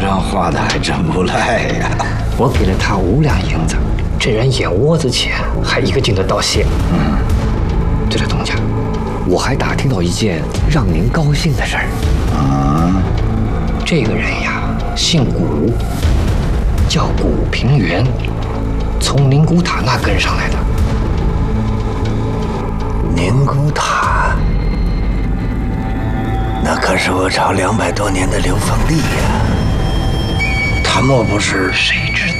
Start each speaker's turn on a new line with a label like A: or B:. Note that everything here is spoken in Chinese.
A: 上画的还真不赖呀！
B: 我给了他5两银子，这人眼窝子浅，还一个劲的道谢。对了，东家，我还打听到一件让您高兴的事儿。这个人呀，姓古，叫古平原，从宁古塔那跟上来的。
A: 宁古塔，那可是我朝200多年的流放地呀！他莫不是……
B: 谁知